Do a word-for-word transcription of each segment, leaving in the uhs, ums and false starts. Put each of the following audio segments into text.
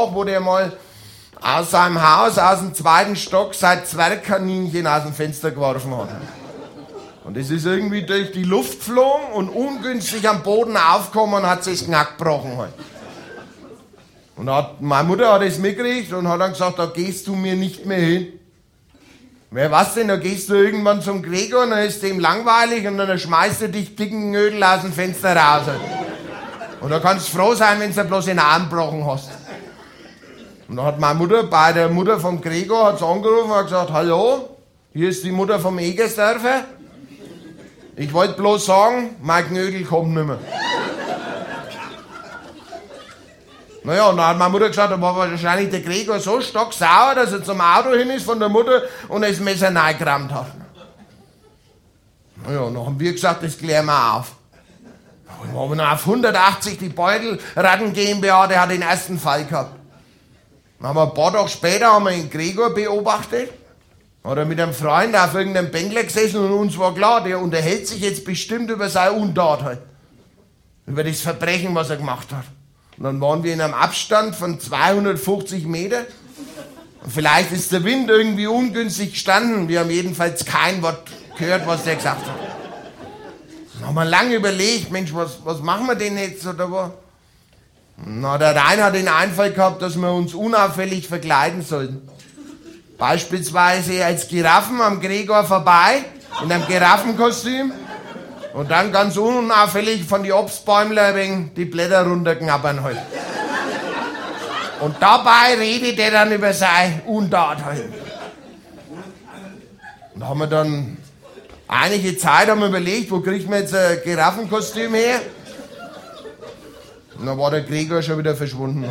Tag, wo der mal aus seinem Haus, aus dem zweiten Stock, sein Zwergkaninchen aus dem Fenster geworfen hat. Und es ist irgendwie durch die Luft geflogen und ungünstig am Boden aufgekommen und hat sich das Knack gebrochen. Halt. Und hat, meine Mutter hat es mitgekriegt und hat dann gesagt, da gehst du mir nicht mehr hin. Wer was denn, da gehst du irgendwann zum Gregor und dann ist dem langweilig und dann schmeißt er dich dicken Knödel aus dem Fenster raus. Halt. Und da kannst du froh sein, wenn du bloß den Arm gebrochen hast. Und dann hat meine Mutter bei der Mutter vom Gregor hat's angerufen und hat gesagt, hallo, hier ist die Mutter vom Egersdörfer. Ich wollte bloß sagen, mein Knödel kommt nicht mehr. Naja, und dann hat meine Mutter gesagt, da war wahrscheinlich der Gregor so stocksauer, dass er zum Auto hin ist von der Mutter und das Messer reingerammt hat. Naja, und dann haben wir gesagt, das klären wir auf. Wir haben noch auf hundertachtzig die Beutelratten GmbH, der hat den ersten Fall gehabt. Dann haben wir ein paar Tage später haben wir den Gregor beobachtet. Hat er mit einem Freund auf irgendeinem Bänkler gesessen und uns war klar, der unterhält sich jetzt bestimmt über seine Untat halt. Über das Verbrechen, was er gemacht hat. Und dann waren wir in einem Abstand von zweihundertfünfzig Meter. Und vielleicht ist der Wind irgendwie ungünstig gestanden. Wir haben jedenfalls kein Wort gehört, was der gesagt hat. Dann haben wir lange überlegt, Mensch, was, was machen wir denn jetzt? Oder was? Na, der Rainer hat den Einfall gehabt, dass wir uns unauffällig verkleiden sollten. Beispielsweise als Giraffen am Gregor vorbei, in einem Giraffenkostüm. Und dann ganz unauffällig von die Obstbäumler wegen die Blätter runterknabbern halt. Und dabei redet er dann über seine Untat halt. Und da haben wir dann einige Zeit haben wir überlegt, wo kriegt man jetzt ein Giraffenkostüm her? Und dann war der Gregor schon wieder verschwunden.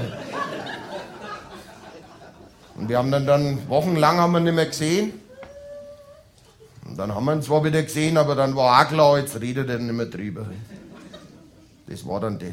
Und wir haben dann, dann wochenlang haben wir ihn nicht mehr gesehen. Und dann haben wir ihn zwar wieder gesehen, aber dann war auch klar, jetzt redet er nicht mehr drüber. Das war dann das.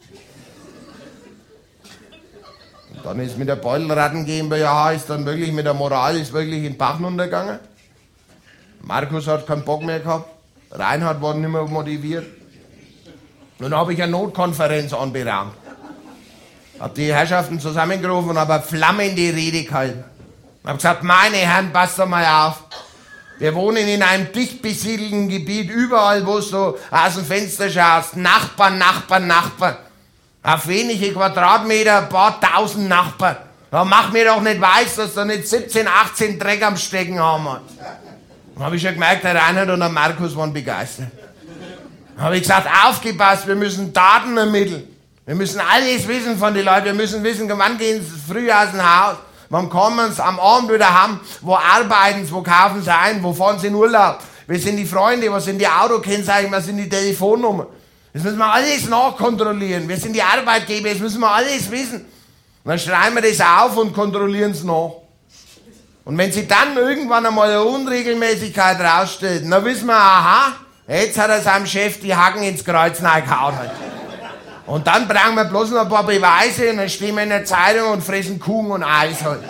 Und dann ist mit der Beutelratten GmbH ist dann wirklich mit der Moral ist wirklich in den Bach runtergegangen. Markus hat keinen Bock mehr gehabt. Reinhard war nicht mehr motiviert. Und dann habe ich eine Notkonferenz anberaumt. Hab die Herrschaften zusammengerufen und habe eine flammende Rede gehalten. Hab gesagt, meine Herren, passt doch mal auf. Wir wohnen in einem dicht besiedelten Gebiet, überall, wo du aus dem Fenster schaust. Nachbarn, Nachbarn, Nachbarn. Auf wenige Quadratmeter, ein paar tausend Nachbarn. Da mach mir doch nicht weiß, dass da nicht siebzehn, achtzehn Dreck am Stecken haben. Dann habe ich schon gemerkt, der Reinhard und der Markus waren begeistert. Dann habe ich gesagt, aufgepasst, wir müssen Daten ermitteln. Wir müssen alles wissen von den Leuten. Wir müssen wissen, wann gehen sie früh aus dem Haus. Wann kommen sie am Abend wieder heim? Wo arbeiten sie? Wo kaufen sie ein? Wo fahren sie in Urlaub? Wer sind die Freunde? Was sind die Autokennzeichen? Was sind die Telefonnummern? Das müssen wir alles nachkontrollieren. Wer sind die Arbeitgeber? Das müssen wir alles wissen. Und dann schreiben wir das auf und kontrollieren es nach. Und wenn sie dann irgendwann einmal eine Unregelmäßigkeit rausstellt, dann wissen wir, aha, jetzt hat er seinem Chef die Hacken ins Kreuz reingehauen. Und dann brauchen wir bloß noch ein paar Beweise und dann stehen wir in der Zeitung und fressen Kuchen und Eis halt.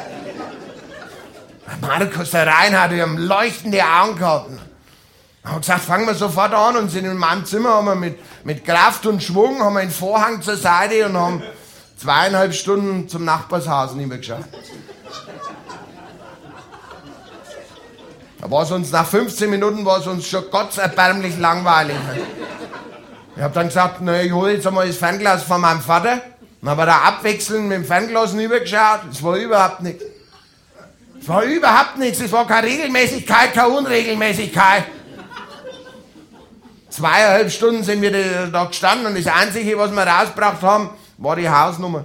Markus, der Reinhard, wir haben leuchtende Augen gehabt. Wir haben gesagt, fangen wir sofort an und sind in meinem Zimmer, haben wir mit, mit Kraft und Schwung, haben wir den Vorhang zur Seite und haben zweieinhalb Stunden zum Nachbarshaus nicht mehr geschaut. Da war es uns, nach fünfzehn Minuten war es uns schon gottserbärmlich langweilig. Ich hab dann gesagt, na, ich hole jetzt einmal das Fernglas von meinem Vater. Dann haben wir da abwechselnd mit dem Fernglas rübergeschaut. Es war überhaupt nichts. Es war überhaupt nichts. Es war keine Regelmäßigkeit, keine Unregelmäßigkeit. Zweieinhalb Stunden sind wir da gestanden und das Einzige, was wir rausgebracht haben, war die Hausnummer.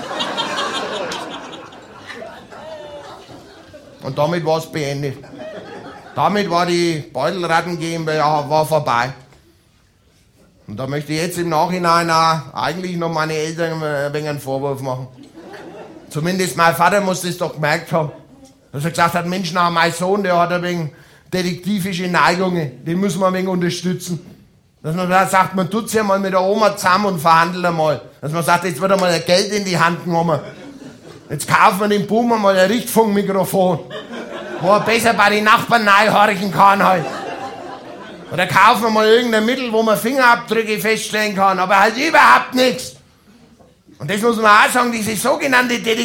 Und damit war es beendet. Damit war die Beutelratten GmbH war vorbei. Und da möchte ich jetzt im Nachhinein auch eigentlich noch meine Eltern ein wenig einen Vorwurf machen. Zumindest mein Vater muss das doch gemerkt haben. Dass er gesagt hat, Mensch, na, mein Sohn, der hat ein wenig detektivische Neigungen, den müssen wir ein wenig unterstützen. Dass man da sagt, man tut's ja mal mit der Oma zusammen und verhandelt einmal. Dass man sagt, jetzt wird einmal ein Geld in die Hand genommen. Jetzt kaufen wir dem Buben mal ein Richtfunkmikrofon, wo er besser bei den Nachbarn reinhorchen kann halt. Oder kaufen wir mal irgendein Mittel, wo man Fingerabdrücke feststellen kann, aber halt überhaupt nichts. Und das muss man auch sagen, diese sogenannte Detektivarbeit